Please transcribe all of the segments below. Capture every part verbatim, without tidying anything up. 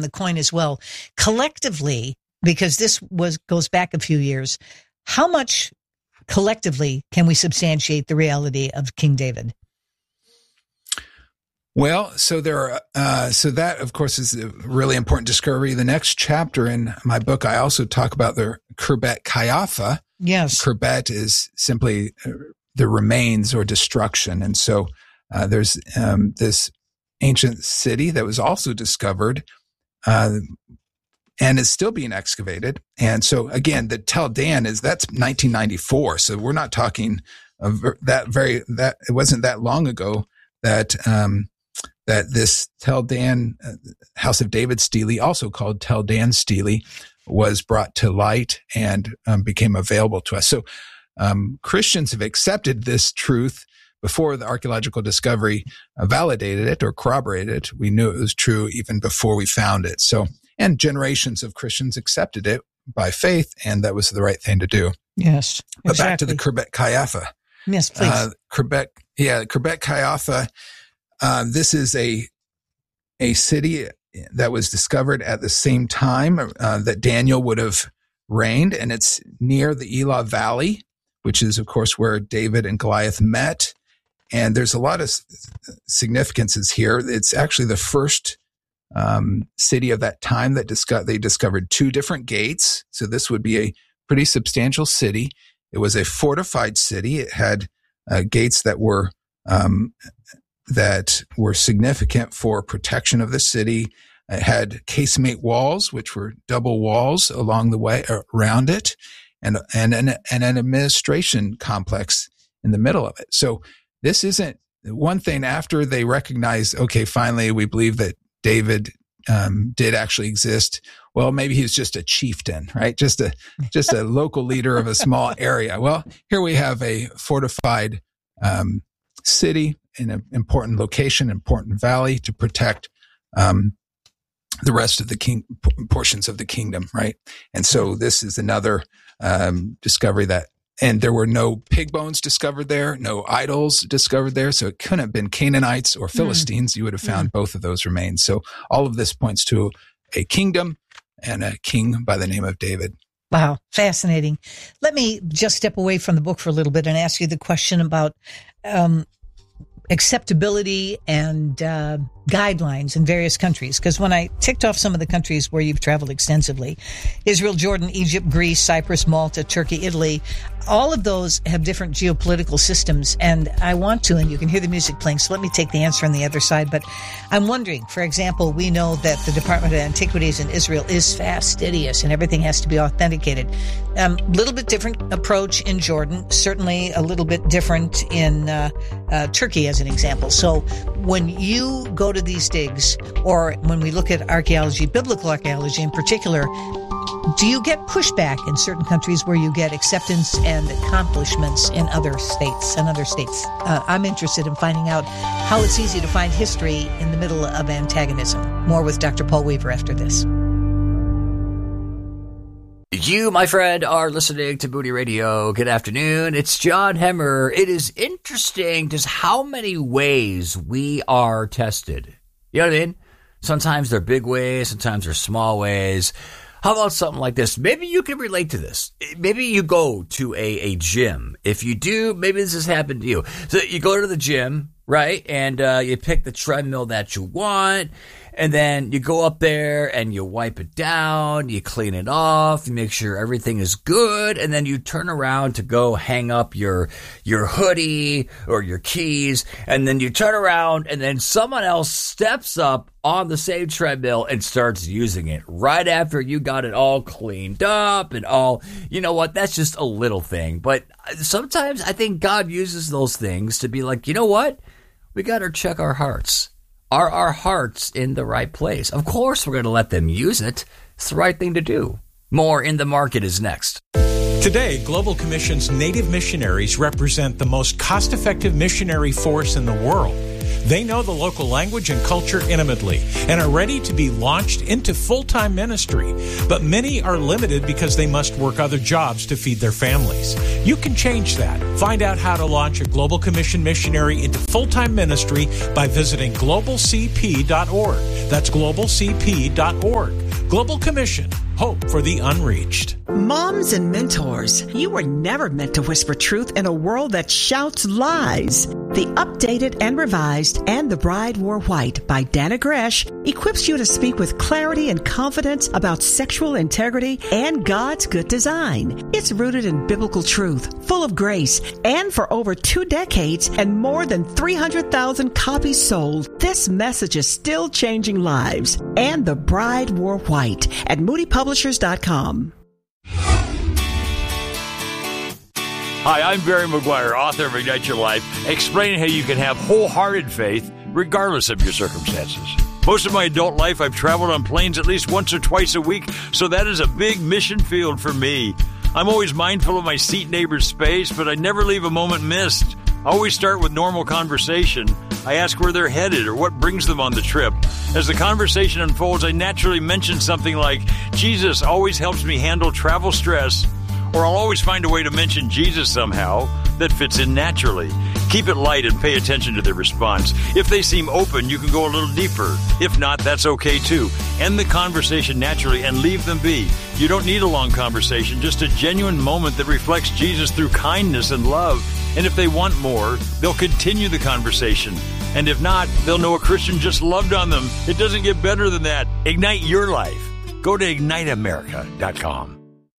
the coin as well. Collectively, because this was goes back a few years, how much collectively can we substantiate the reality of King David? Well, so there are, uh, so that of course is a really important discovery. The next chapter in my book, I also talk about the Khirbet Qeiyafa. Yes. Khirbet is simply the remains or destruction. And so, uh, there's, um, this ancient city that was also discovered, uh, and is still being excavated. And so again, the Tel Dan is, that's nineteen ninety-four. So we're not talking of that very, that it wasn't that long ago that, um, that this Tel Dan, uh, House of David Stele, also called Tel Dan Stele, was brought to light and um, became available to us. So um, Christians have accepted this truth before the archaeological discovery uh, validated it or corroborated it. We knew it was true even before we found it. So, and generations of Christians accepted it by faith, and that was the right thing to do. Yes, but exactly. back to the Khirbet Qeiyafa. Yes, please. Uh, Khirbet, yeah, Khirbet Qeiyafa. Uh, this is a a city that was discovered at the same time uh, that Daniel would have reigned, and it's near the Elah Valley, which is, of course, where David and Goliath met. And there's a lot of significances here. It's actually the first um, city of that time that disco- they discovered two different gates. So this would be a pretty substantial city. It was a fortified city. It had uh, gates that were um, that were significant for protection of the city. It had casemate walls, which were double walls along the way around it, and and an, and an administration complex in the middle of it. So this isn't one thing. After they recognized, okay, finally we believe that David um, did actually exist. Well, maybe he was just a chieftain, right? Just a just a local leader of a small area. Well, here we have a fortified um, city in an important location, important valley to protect um, the rest of the king portions of the kingdom, right? And so this is another um, discovery that, and there were no pig bones discovered there, no idols discovered there, so it couldn't have been Canaanites or Philistines. Mm. You would have found mm. both of those remains. So all of this points to a kingdom and a king by the name of David. Wow, fascinating. Let me just step away from the book for a little bit and ask you the question about um, acceptability and uh, guidelines in various countries. Because when I ticked off some of the countries where you've traveled extensively, Israel, Jordan, Egypt, Greece, Cyprus, Malta, Turkey, Italy, all of those have different geopolitical systems. And I want to, and you can hear the music playing, so let me take the answer on the other side. But I'm wondering, for example, we know that the Department of Antiquities in Israel is fastidious and everything has to be authenticated. A um, little bit different approach in Jordan, certainly a little bit different in uh, uh, Turkey, as an example. So when you go to these digs, or when we look at archaeology, biblical archaeology in particular, do you get pushback in certain countries where you get acceptance and accomplishments in other states and other states? Uh, I'm interested in finding out how it's easy to find history in the middle of antagonism. More with Doctor Paul Weaver after this. You, my friend, are listening to Moody Radio. Good afternoon. It's John Hemmer. It is interesting just how many ways we are tested. You know what I mean? Sometimes they're big ways, sometimes they're small ways. How about something like this? Maybe you can relate to this. Maybe you go to a, a gym. If you do, maybe this has happened to you. So you go to the gym, right? And uh, you pick the treadmill that you want. And then you go up there and you wipe it down, you clean it off, you make sure everything is good, and then you turn around to go hang up your your hoodie or your keys, and then you turn around and then someone else steps up on the same treadmill and starts using it right after you got it all cleaned up and all. You know what? That's just a little thing. But sometimes I think God uses those things to be like, you know what? We got to check our hearts. Are our hearts in the right place? Of course, we're going to let them use it. It's the right thing to do. More In the Market is next. Today, Global Commission's Native missionaries represent the most cost-effective missionary force in the world. They know the local language and culture intimately and are ready to be launched into full-time ministry. But many are limited because they must work other jobs to feed their families. You can change that. Find out how to launch a Global Commission missionary into full-time ministry by visiting global c p dot org. That's global c p dot org. Global Commission. Hope for the unreached. Moms and mentors, you were never meant to whisper truth in a world that shouts lies. The updated and revised And the Bride Wore White by Dana Gresh equips you to speak with clarity and confidence about sexual integrity and God's good design. It's rooted in biblical truth, full of grace, and for over two decades and more than three hundred thousand copies sold, this message is still changing lives. And the Bride Wore White at moody publishers dot com. Hi, I'm Barry McGuire, author of Ignite Your Life, explaining how you can have wholehearted faith regardless of your circumstances. Most of my adult life, I've traveled on planes at least once or twice a week, so that is a big mission field for me. I'm always mindful of my seat neighbor's space, but I never leave a moment missed. I always start with normal conversation. I ask where they're headed or what brings them on the trip. As the conversation unfolds, I naturally mention something like, Jesus always helps me handle travel stress, or I'll always find a way to mention Jesus somehow that fits in naturally. Keep it light and pay attention to their response. If they seem open, you can go a little deeper. If not, that's okay too. End the conversation naturally and leave them be. You don't need a long conversation, just a genuine moment that reflects Jesus through kindness and love. And if they want more, they'll continue the conversation. And if not, they'll know a Christian just loved on them. It doesn't get better than that. Ignite your life. Go to ignite america dot com.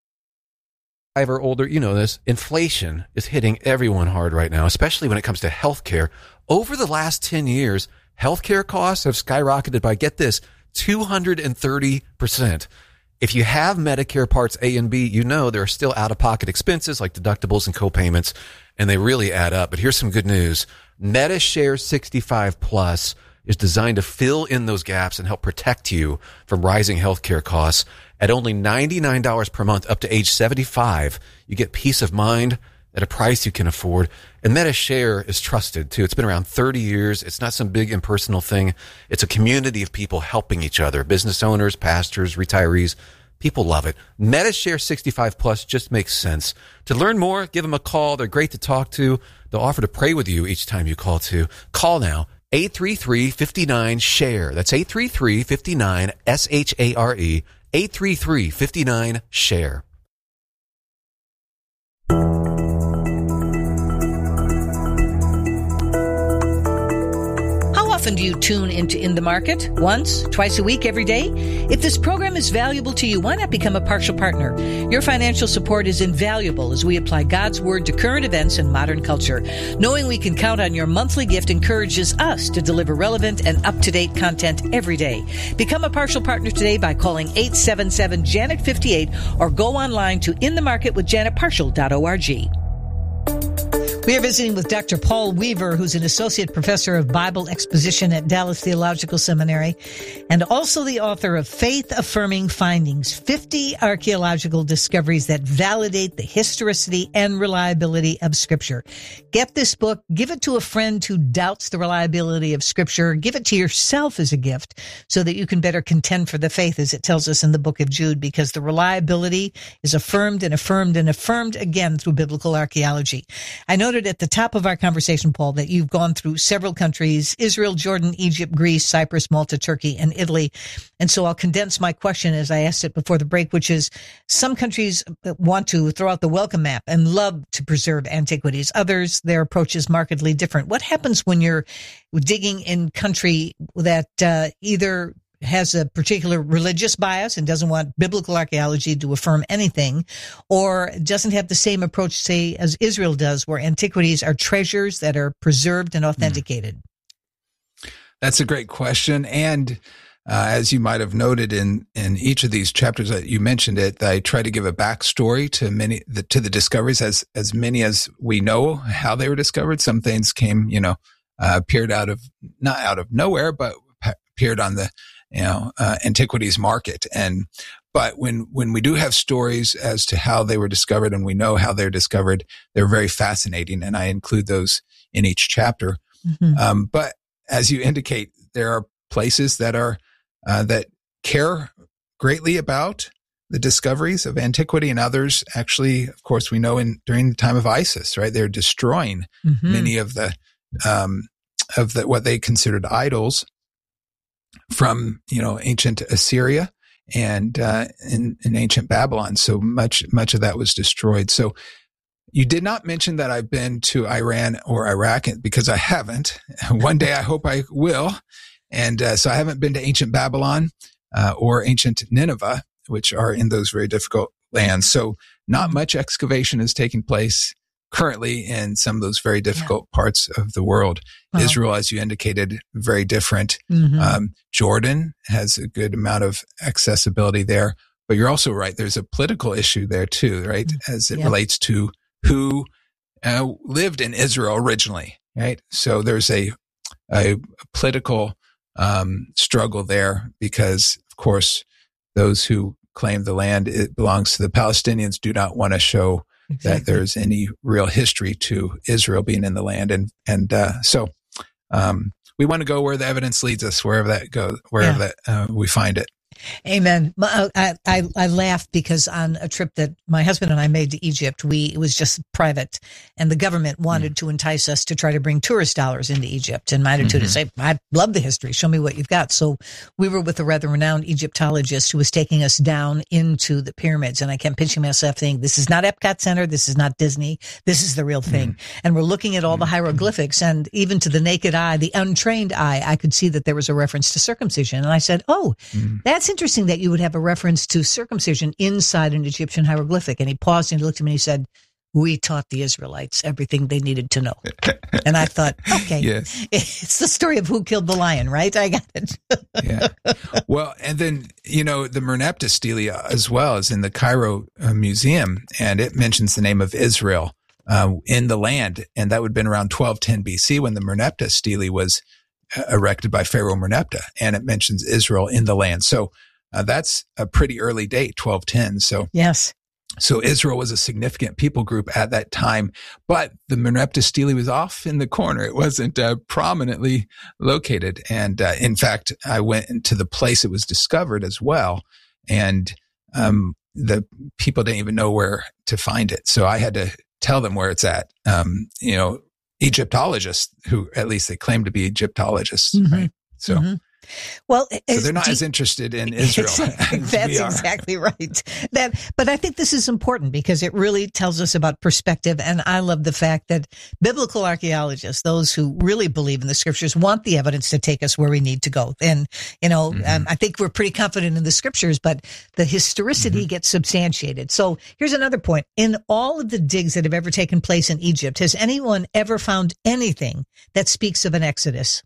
Five or older, you know this, inflation is hitting everyone hard right now, especially when it comes to healthcare. Over the last ten years, healthcare costs have skyrocketed by, get this, two hundred thirty percent. If you have Medicare Parts A and B, you know there are still out-of-pocket expenses like deductibles and co-payments, and they really add up. But here's some good news. MediShare sixty-five Plus is designed to fill in those gaps and help protect you from rising healthcare costs. At only ninety-nine dollars per month up to age seventy-five, you get peace of mind at a price you can afford. And MediShare is trusted, too. It's been around thirty years. It's not some big impersonal thing. It's a community of people helping each other, business owners, pastors, retirees. People love it. MediShare sixty-five Plus just makes sense. To learn more, give them a call. They're great to talk to. They'll offer to pray with you each time you call, too. Call now. eight three three, five nine, S H A R E. That's eight three three, five nine, S H A R E. eight three three, five nine, S H A R E. How often do you tune into In the Market? Once, twice a week, every day? If this program is valuable to you, why not become a partial partner? Your financial support is invaluable as we apply God's Word to current events and modern culture. Knowing we can count on your monthly gift encourages us to deliver relevant and up-to-date content every day. Become a partial partner today by calling eight seven seven, Janet fifty-eight or go online to in the market with janet partial dot org. We are visiting with Doctor Paul Weaver, who's an associate professor of Bible exposition at Dallas Theological Seminary, and also the author of Faith-Affirming Findings, fifty archaeological discoveries that validate the historicity and reliability of Scripture. Get this book, give it to a friend who doubts the reliability of Scripture, give it to yourself as a gift so that you can better contend for the faith, as it tells us in the book of Jude, because the reliability is affirmed and affirmed and affirmed again through biblical archaeology. I noted at the top of our conversation, Paul, that you've gone through several countries, Israel, Jordan, Egypt, Greece, Cyprus, Malta, Turkey, and Italy. And so I'll condense my question as I asked it before the break, which is some countries want to throw out the welcome map and love to preserve antiquities. Others, their approach is markedly different. What happens when you're digging in country that uh, either has a particular religious bias and doesn't want biblical archaeology to affirm anything, or doesn't have the same approach, say, as Israel does, where antiquities are treasures that are preserved and authenticated? That's a great question. And uh, as you might have noted in, in each of these chapters that you mentioned it, I try to give a backstory to many, the, to the discoveries, as, as many as we know how they were discovered. Some things came, you know, uh, appeared out of, not out of nowhere, but appeared on the, you know, uh, antiquities market. And, but when, when we do have stories as to how they were discovered and we know how they're discovered, they're very fascinating. And I include those in each chapter. Mm-hmm. Um, but as you indicate, there are places that are uh, that care greatly about the discoveries of antiquity, and others actually, of course, we know in during the time of ISIS, right? They're destroying Mm-hmm. many of the um, of the what they considered idols from, you know, ancient Assyria and uh, in, in ancient Babylon. So much much of that was destroyed. So you did not mention that I've been to Iran or Iraq, because I haven't. One day I hope I will. And uh, so I haven't been to ancient Babylon uh, or ancient Nineveh, which are in those very difficult lands. So not much excavation is taking place currently in some of those very difficult yeah. parts of the world. Wow. Israel, as you indicated, very different. Mm-hmm. Um, Jordan has a good amount of accessibility there. But you're also right. There's a political issue there too, right? As it yeah. relates to who uh, lived in Israel originally, right? So there's a, a political um, struggle there because, of course, those who claim the land it belongs to the Palestinians do not want to show exactly. that there's any real history to Israel being in the land, and and uh, so um, we want to go where the evidence leads us, wherever that goes, wherever yeah. that uh, we find it. Amen. I, I, I laughed because on a trip that my husband and I made to Egypt, we, it was just private, and the government wanted mm. to entice us to try to bring tourist dollars into Egypt. And my attitude mm-hmm. is, say, I love the history. Show me what you've got. So we were with a rather renowned Egyptologist who was taking us down into the pyramids. And I kept pinching myself thinking, this is not Epcot Center. This is not Disney. This is the real thing. Mm. And we're looking at all the hieroglyphics, and even to the naked eye, the untrained eye, I could see that there was a reference to circumcision. And I said, oh, mm. that's interesting that you would have a reference to circumcision inside an Egyptian hieroglyphic. And he paused and he looked at me and he said, we taught the Israelites everything they needed to know. And I thought, okay, yes. It's the story of who killed the lion, right? I got it. Yeah. Well, and then, you know, the Merneptah stele as well is in the Cairo uh, Museum, and it mentions the name of Israel uh, in the land. And that would have been around twelve ten B C when the Merneptah stele was uh, erected by Pharaoh Merneptah. And it mentions Israel in the land. So Uh, that's a pretty early date, twelve ten. So yes, so Israel was a significant people group at that time, but the Merneptah stele was off in the corner. It wasn't uh, prominently located. And uh, in fact, I went into the place it was discovered as well, and um, the people didn't even know where to find it. So I had to tell them where it's at. Um, you know, Egyptologists, who at least they claim to be Egyptologists, mm-hmm. right? So. Mm-hmm. Well, so they're not do, as interested in Israel. Exactly, as that's we are. exactly right. That, but I think this is important because it really tells us about perspective. And I love the fact that biblical archaeologists, those who really believe in the scriptures, want the evidence to take us where we need to go. And, you know, mm-hmm. um, I think we're pretty confident in the scriptures, but the historicity mm-hmm. gets substantiated. So here's another point. In all of the digs that have ever taken place in Egypt, has anyone ever found anything that speaks of an Exodus?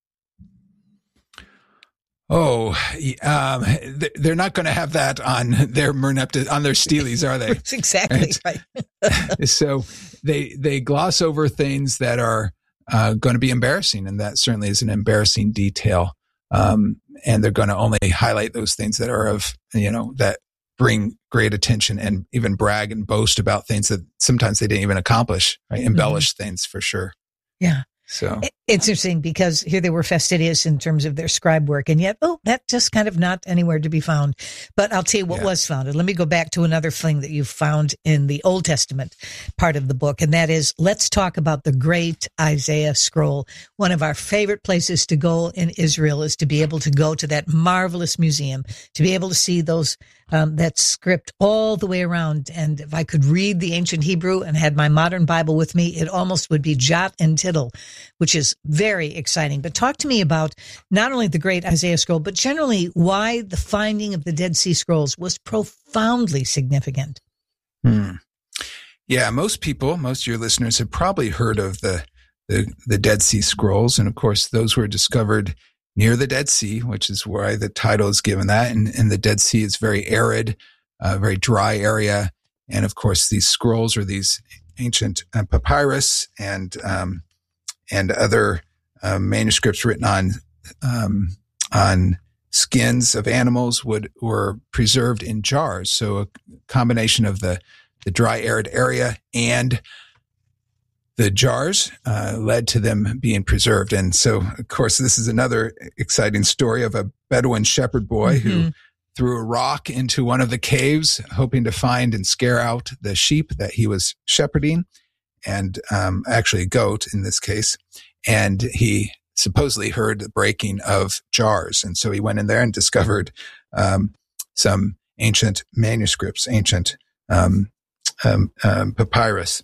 Oh, um, they're not going to have that on their Merneptah, on their steles, are they? That's exactly right. right. So they they gloss over things that are uh, going to be embarrassing, and that certainly is an embarrassing detail. Um, and they're going to only highlight those things that are of, you know, that bring great attention, and even brag and boast about things that sometimes they didn't even accomplish, right? Embellish mm-hmm. things for sure. Yeah. So it's interesting because here they were fastidious in terms of their scribe work, and yet, oh, that just kind of not anywhere to be found. But I'll tell you what yeah. was found. And let me go back to another thing that you found in the Old Testament part of the book, and that is, let's talk about the great Isaiah scroll. One of our favorite places to go in Israel is to be able to go to that marvelous museum, to be able to see those um, that script all the way around. And if I could read the ancient Hebrew and had my modern Bible with me, it almost would be jot and tittle, which is very exciting. But talk to me about not only the great Isaiah scroll, but generally why the finding of the Dead Sea Scrolls was profoundly significant. Hmm. Yeah, most people, most of your listeners have probably heard of the, the, the Dead Sea Scrolls. And of course, those were discovered near the Dead Sea, which is why the title is given that. And, and the Dead Sea is very arid, uh, very dry area. And of course, these scrolls are these ancient uh, papyrus and um, and other uh, manuscripts written on um, on skins of animals would were preserved in jars. So a combination of the the dry, arid area and the jars uh, led to them being preserved. And so, of course, this is another exciting story of a Bedouin shepherd boy mm-hmm. who threw a rock into one of the caves, hoping to find and scare out the sheep that he was shepherding, and um, actually a goat in this case. And he supposedly heard the breaking of jars. And so he went in there and discovered um, some ancient manuscripts, ancient um, um, um, papyrus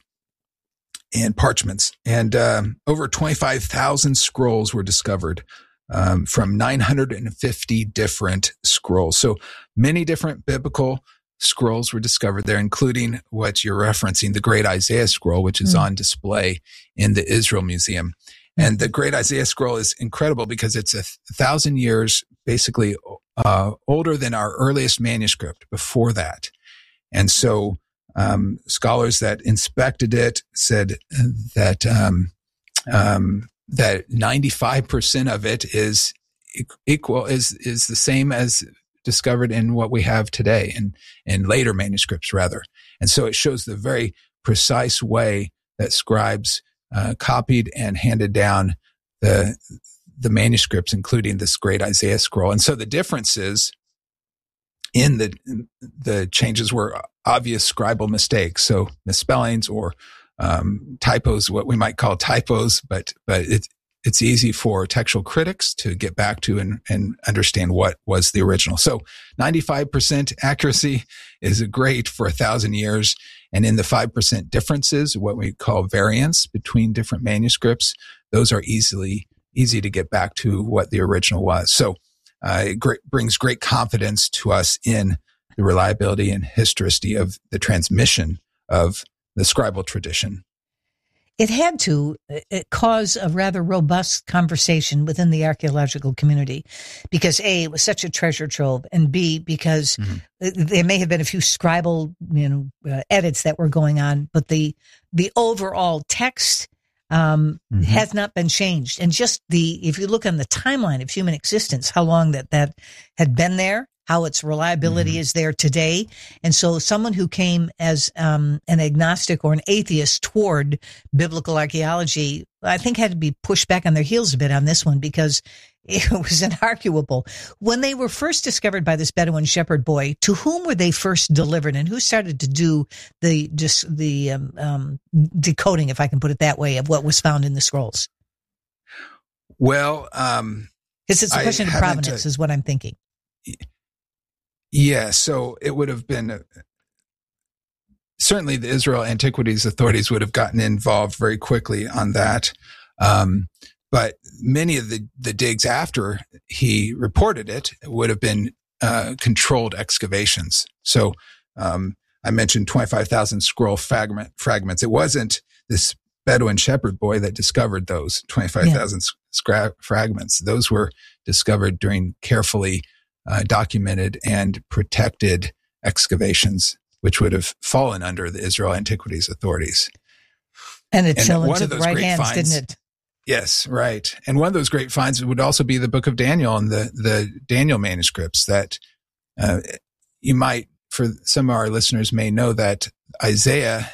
and parchments. And um, over twenty-five thousand scrolls were discovered um, from nine hundred fifty different scrolls. So many different biblical scrolls were discovered there, including what you're referencing, the Great Isaiah Scroll, which is mm. on display in the Israel Museum. And the Great Isaiah Scroll is incredible because it's a th- thousand years basically uh, older than our earliest manuscript before that. And so um, scholars that inspected it said that um, um, that ninety-five percent of it is equal is is the same as discovered in what we have today, and in later manuscripts rather. And so it shows the very precise way that scribes Uh, copied and handed down the the manuscripts, including this Great Isaiah Scroll. And so the differences in the the changes were obvious scribal mistakes, so misspellings or um, typos, what we might call typos, but but it, it's easy for textual critics to get back to and, and understand what was the original. So ninety-five percent accuracy is great for a thousand years. And in the five percent differences, what we call variance between different manuscripts, those are easily easy to get back to what the original was. So uh, it great, brings great confidence to us in the reliability and historicity of the transmission of the scribal tradition. It had to it cause a rather robust conversation within the archaeological community because A, it was such a treasure trove, and B, because mm-hmm. there may have been a few scribal, you know, uh, edits that were going on, but the the overall text um, mm-hmm. has not been changed. And just the, if you look on the timeline of human existence, how long that that had been there, how its reliability mm-hmm. is there today. And so someone who came as um, an agnostic or an atheist toward biblical archaeology, I think had to be pushed back on their heels a bit on this one because it was inarguable. When they were first discovered by this Bedouin shepherd boy, to whom were they first delivered, and who started to do the just the um, um, decoding, if I can put it that way, of what was found in the scrolls? Well, um, this is a question of provenance, uh, is what I'm thinking. Yeah, so it would have been, uh, certainly the Israel Antiquities Authorities would have gotten involved very quickly on that. Um, but many of the, the digs after he reported it would have been uh, controlled excavations. So um, I mentioned twenty-five thousand scroll fragment, fragments. It wasn't this Bedouin shepherd boy that discovered those twenty-five thousand yeah. scra- fragments. Those were discovered during carefully Uh, documented and protected excavations, which would have fallen under the Israel Antiquities Authorities. And it fell into the right hands, finds, didn't it? Yes, right. And one of those great finds would also be the Book of Daniel and the, the Daniel manuscripts that uh, you might, for some of our listeners may know that Isaiah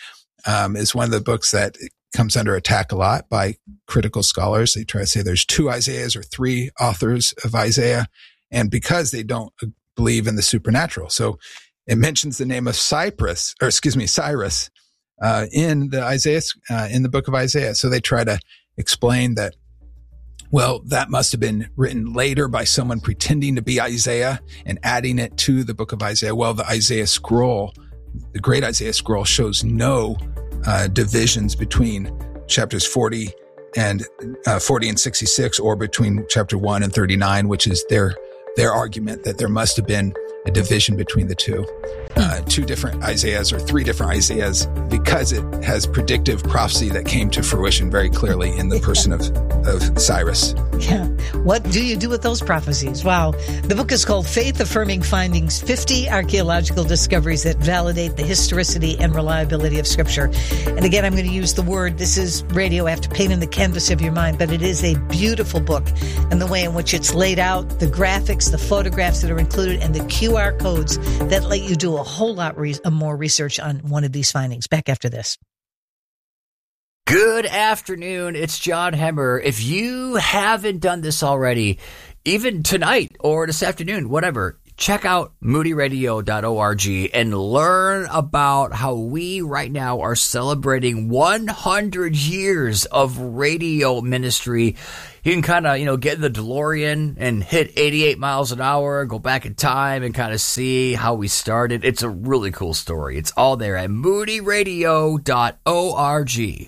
um, is one of the books that comes under attack a lot by critical scholars. They try to say there's two Isaiahs or three authors of Isaiah, and because they don't believe in the supernatural. So it mentions the name of Cyprus, or excuse me, Cyrus, uh, in the Isaiah, uh, in the book of Isaiah. So they try to explain that, well, that must have been written later by someone pretending to be Isaiah and adding it to the book of Isaiah. Well, the Isaiah scroll, the Great Isaiah Scroll, shows no uh, divisions between chapters forty and uh, forty and sixty-six, or between chapter one and thirty-nine, which is their their argument that there must have been a division between the two, uh, two different Isaiahs or three different Isaiahs, because it has predictive prophecy that came to fruition very clearly in the person of, of Cyrus. Yeah. What do you do with those prophecies? Wow. The book is called Faith Affirming Findings, fifty Archaeological Discoveries that Validate the Historicity and Reliability of Scripture. And again, I'm going to use the word, this is radio, I have to paint in the canvas of your mind, but it is a beautiful book. And the way in which it's laid out, the graphics, the photographs that are included, and the Q R codes that let you do a whole lot re- more research on one of these findings. Back after this. Good afternoon. It's John Hemmer. If you haven't done this already, even tonight or this afternoon, whatever, check out moody radio dot org and learn about how we right now are celebrating one hundred years of radio ministry. You can kind of, you know, get in the DeLorean and hit eighty-eight miles an hour, go back in time and kind of see how we started. It's a really cool story. It's all there at moody radio dot org.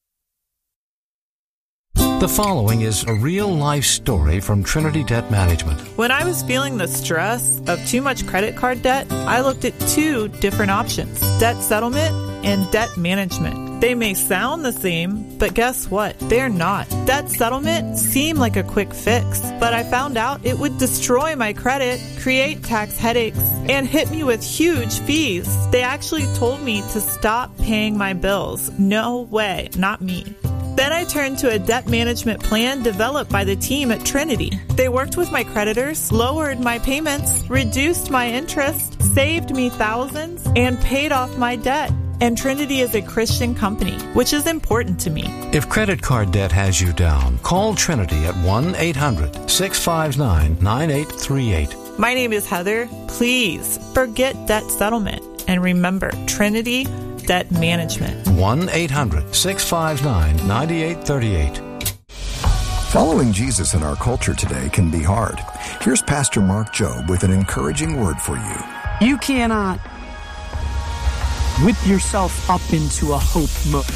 The following is a real-life story from Trinity Debt Management. When I was feeling the stress of too much credit card debt, I looked at two different options, debt settlement and debt management. They may sound the same, but guess what? They're not. Debt settlement seemed like a quick fix, but I found out it would destroy my credit, create tax headaches, and hit me with huge fees. They actually told me to stop paying my bills. No way, not me. Then I turned to a debt management plan developed by the team at Trinity. They worked with my creditors, lowered my payments, reduced my interest, saved me thousands, and paid off my debt. And Trinity is a Christian company, which is important to me. If credit card debt has you down, call Trinity at one eight hundred six five nine nine eight three eight. My name is Heather. Please forget debt settlement. And remember, Trinity Debt Management. one eight hundred six five nine nine eight three eight. Following Jesus in our culture today can be hard. Here's Pastor Mark Jobe with an encouraging word for you. You cannot whip yourself up into a hope mode.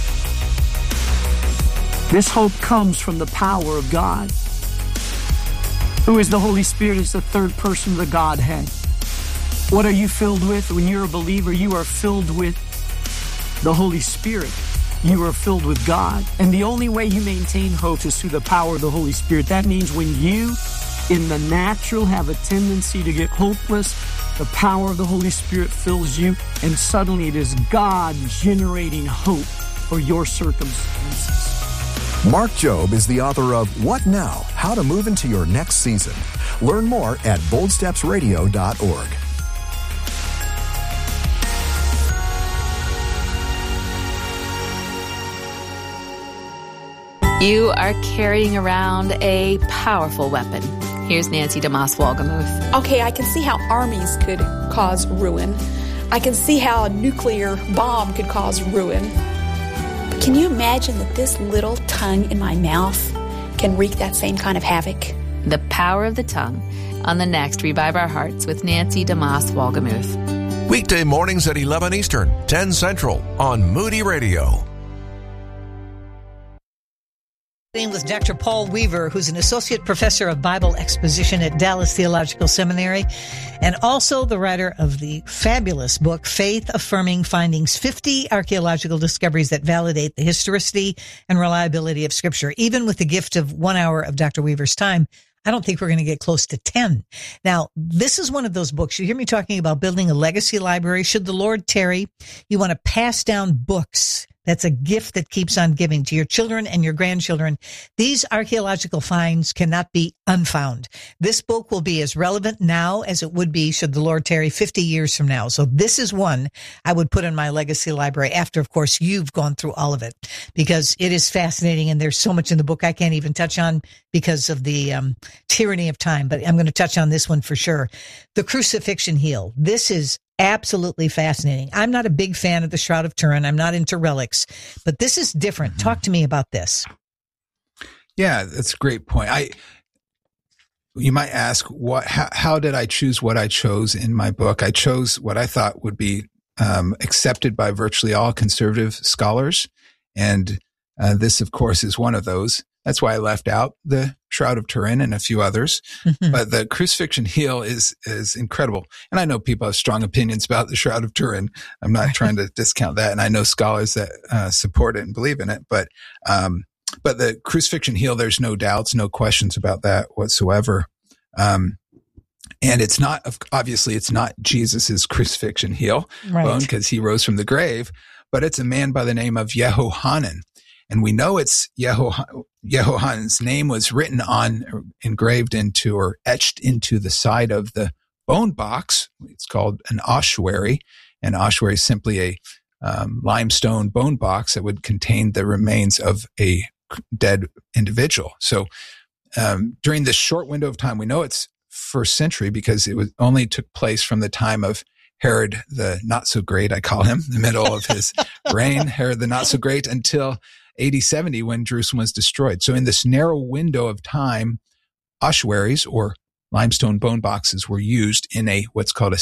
This hope comes from the power of God, who is the Holy Spirit, is the third person of the Godhead. What are you filled with? When you're a believer, you are filled with the Holy Spirit. You are filled with God. And the only way you maintain hope is through the power of the Holy Spirit. That means when you, in the natural, have a tendency to get hopeless, the power of the Holy Spirit fills you, and suddenly it is God generating hope for your circumstances. Mark Jobe is the author of What Now? How to Move into Your Next Season. Learn more at bold steps radio dot org. You are carrying around a powerful weapon. Here's Nancy DeMoss Wolgemuth. Okay, I can see how armies could cause ruin. I can see how a nuclear bomb could cause ruin. But can you imagine that this little tongue in my mouth can wreak that same kind of havoc? The power of the tongue on the next Revive Our Hearts with Nancy DeMoss Wolgemuth. Weekday mornings at eleven Eastern, ten Central on Moody Radio. With Doctor Paul Weaver, who's an associate professor of Bible exposition at Dallas Theological Seminary, and also the writer of the fabulous book, Faith Affirming Findings, fifty Archaeological Discoveries that Validate the Historicity and Reliability of Scripture. Even with the gift of one hour of Doctor Weaver's time, I don't think we're going to get close to ten. Now, this is one of those books. You hear me talking about building a legacy library. Should the Lord tarry, you want to pass down books. That's a gift that keeps on giving to your children and your grandchildren. These archaeological finds cannot be unfound. This book will be as relevant now as it would be should the Lord tarry fifty years from now. So this is one I would put in my legacy library after, of course, you've gone through all of it, because it is fascinating and there's so much in the book I can't even touch on because of the um, tyranny of time. But I'm going to touch on this one for sure. The Crucifixion Heel. This is absolutely fascinating. I'm not a big fan of the Shroud of Turin. I'm not into relics, but this is different. Talk to me about this. Yeah, that's a great point. I, you might ask, what? How, how did I choose what I chose in my book? I chose what I thought would be um, accepted by virtually all conservative scholars, and uh, this, of course, is one of those. That's why I left out the Shroud of Turin and a few others. Mm-hmm. But the Crucifixion Heel is is incredible. And I know people have strong opinions about the Shroud of Turin. I'm not trying to discount that. And I know scholars that uh, support it and believe in it. But um, but the Crucifixion Heel, there's no doubts, no questions about that whatsoever. Um, and it's not, obviously, it's not Jesus's crucifixion heel right. bone, because he rose from the grave, but it's a man by the name of Yehohanan. And we know it's Yeho- Yehohanan's name was written on, or engraved into, or etched into the side of the bone box. It's called an ossuary. And ossuary is simply a, um, limestone bone box that would contain the remains of a dead individual. So um, during this short window of time, we know it's first century because it was only took place from the time of Herod the not so great, I call him, the middle of his reign, Herod the not so great, until A D seventy when Jerusalem was destroyed. So in this narrow window of time, ossuaries or limestone bone boxes were used in a what's called a